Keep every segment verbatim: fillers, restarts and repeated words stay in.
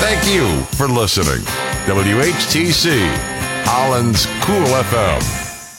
Thank you for listening. W H T C, Holland's Cool F M.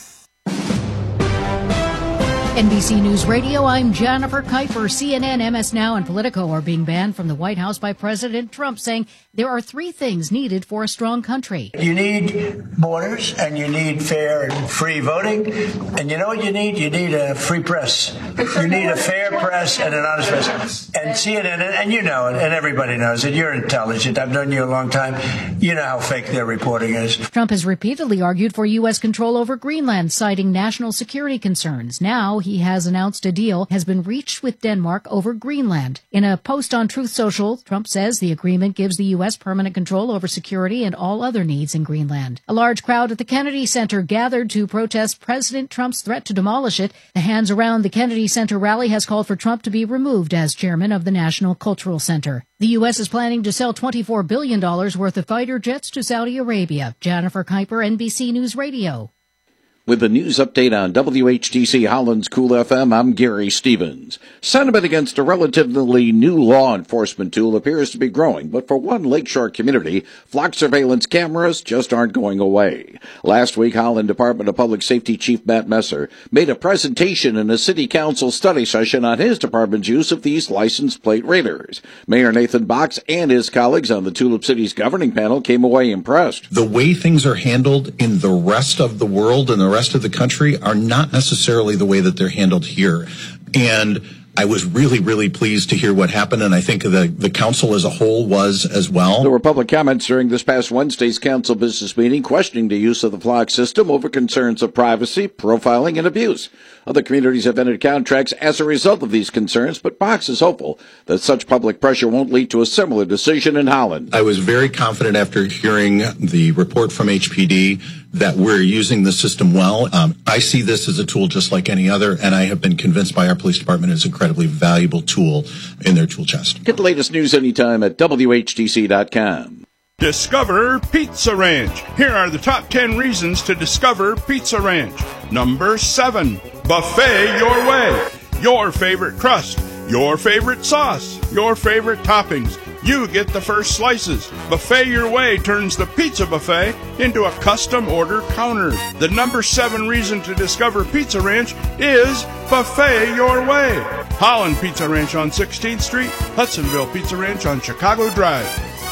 N B C News Radio, I'm Jennifer Kuiper. C N N, M S Now, and Politico are being banned from the White House by President Trump, saying there are three things needed for a strong country. You need borders, and you need fair and free voting. And you know what you need? You need a free press. You need a fair press and an honest press. And C N N, and you know it, and everybody knows it. You're intelligent. I've known you a long time. You know how fake their reporting is. Trump has repeatedly argued for U S control over Greenland, citing national security concerns. Now he has announced a deal has been reached with Denmark over Greenland. In a post on Truth Social, Trump says the agreement gives the U S permanent control over security and all other needs in Greenland. A large crowd at the Kennedy Center gathered to protest President Trump's threat to demolish it. The Hands Around the Kennedy Center rally has called for Trump to be removed as chairman of the National Cultural Center. The U S is planning to sell twenty-four billion dollars worth of fighter jets to Saudi Arabia. Jennifer Kuiper, N B C News Radio. With the news update on W H T C Holland's Cool F M, I'm Gary Stevens. Sentiment against a relatively new law enforcement tool appears to be growing, but for one lakeshore community, flock surveillance cameras just aren't going away. Last week, Holland Department of Public Safety Chief Matt Messer made a presentation in a city council study session on his department's use of these license plate radars. Mayor Nathan Box and his colleagues on the Tulip City's governing panel came away impressed. The way things are handled in the rest of the world and the rest of the country are not necessarily the way that they're handled here. And I was really, really pleased to hear what happened, and I think the, the council as a whole was as well. There were public comments during this past Wednesday's council business meeting questioning the use of the flock system over concerns of privacy, profiling, and abuse. Other communities have entered contracts as a result of these concerns, but Box is hopeful that such public pressure won't lead to a similar decision in Holland. I was very confident after hearing the report from H P D that we're using the system well. Um, I see this as a tool just like any other, and I have been convinced by our police department it's an incredibly valuable tool in their tool chest. Get the latest news anytime at W H T C dot com. Discover Pizza Ranch. Here are the top ten reasons to discover Pizza Ranch. Number seven, buffet your way. Your favorite crust, your favorite sauce, your favorite toppings. You get the first slices. Buffet Your Way turns the pizza buffet into a custom order counter. The number seven reason to discover Pizza Ranch is Buffet Your Way. Holland Pizza Ranch on sixteenth Street, Hudsonville Pizza Ranch on Chicago Drive.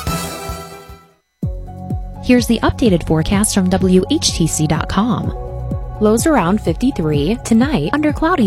Here's the updated forecast from W H T C dot com. Lows around fifty-three. Tonight, under cloudy.